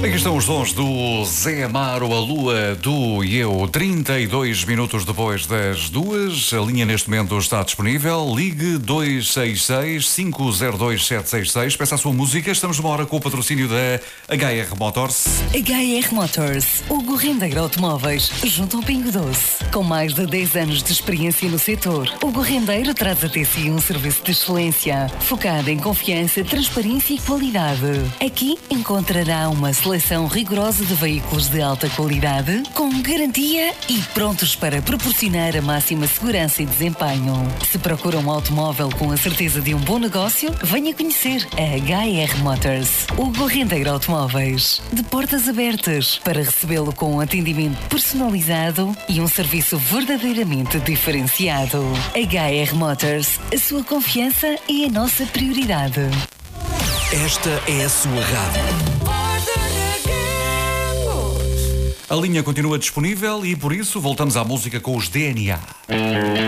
Aqui estão os dons do Zé Amaro, a Lua do e eu, 32 minutos depois das 2. A linha neste momento está disponível. Ligue 266-502-766. Peça a sua música. Estamos numa hora com o patrocínio da HR Motors. HR Motors, Hugo Rendeiro Automóveis, junto ao Pingo Doce. Com mais de 10 anos de experiência no setor, Hugo Rendeiro traz até si um serviço de excelência, focado em confiança, transparência e qualidade. Aqui encontrará uma seleção rigorosa de veículos de alta qualidade, com garantia e prontos para proporcionar a máxima segurança e desempenho. Se procura um automóvel com a certeza de um bom negócio, venha conhecer a HR Motors. Hugo Rendeiro Automóveis, de portas abertas para recebê-lo com um atendimento personalizado e um serviço verdadeiramente diferenciado. HR Motors, a sua confiança é a nossa prioridade. Esta é a sua rádio. A linha continua disponível e por isso voltamos à música com os DNA.